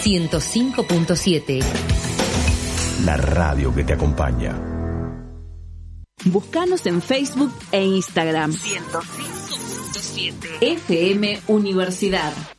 105.7. La radio que te acompaña. Búscanos en Facebook e Instagram. 105.7. FM Universidad.